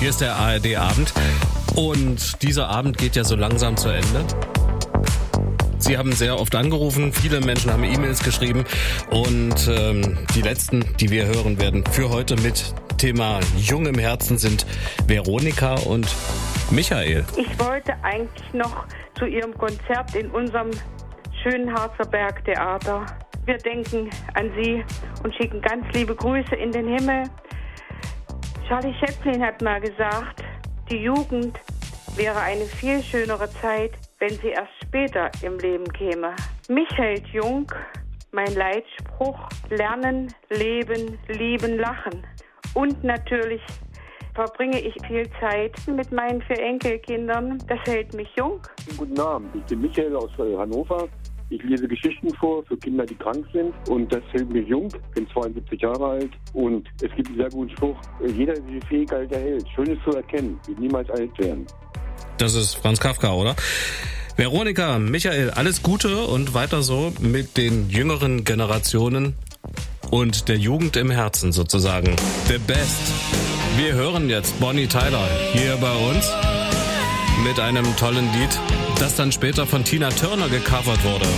Hier ist der ARD-Abend und dieser Abend geht ja so langsam zu Ende. Sie haben sehr oft angerufen, viele Menschen haben E-Mails geschrieben und die letzten, die wir hören werden für heute mit Thema Jung im Herzen sind Veronika und Michael. Ich wollte eigentlich noch zu Ihrem Konzert in unserem schönen Harzer Bergtheater. Wir denken an Sie und schicken ganz liebe Grüße in den Himmel. Charlie Chaplin hat mal gesagt, die Jugend wäre eine viel schönere Zeit, wenn sie erst später im Leben käme. Mich hält jung mein Leitspruch: Lernen, Leben, Lieben, Lachen. Und natürlich verbringe ich viel Zeit mit meinen 4 Enkelkindern. Das hält mich jung. Guten Abend, ich bin Michael aus Hannover. Ich lese Geschichten vor für Kinder, die krank sind, und das hält mich jung. Ich bin 72 Jahre alt und es gibt einen sehr guten Spruch: Jeder, der sich fähig alt erhält, Schönes zu erkennen, wird niemals alt werden. Das ist Franz Kafka, oder? Veronika, Michael, alles Gute und weiter so mit den jüngeren Generationen und der Jugend im Herzen sozusagen. The best. Wir hören jetzt Bonnie Tyler hier bei uns mit einem tollen Lied, das dann später von Tina Turner gecovert wurde.